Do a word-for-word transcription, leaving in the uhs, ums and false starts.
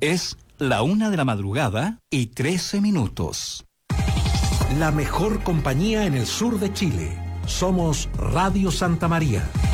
Es la una de la madrugada y trece minutos. La mejor compañía en el sur de Chile. Somos Radio Santa María.